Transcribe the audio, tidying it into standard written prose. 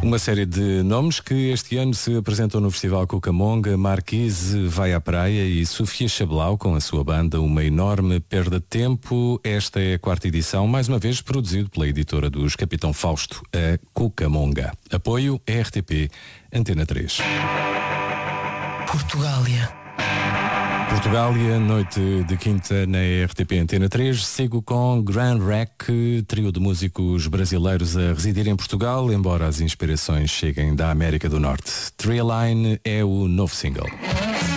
Uma série de nomes que este ano se apresentam no Festival Cucamonga. Marquise vai à praia e Sofia Chablau com a sua banda Uma Enorme Perda de Tempo. Esta é a quarta edição, mais uma vez produzido pela editora dos Capitão Fausto, a Cucamonga. Apoio RTP Antena 3. Portugália, noite de quinta na RTP Antena 3. Sigo com Grand Rec, trio de músicos brasileiros a residir em Portugal, embora as inspirações cheguem da América do Norte. Treeline é o novo single.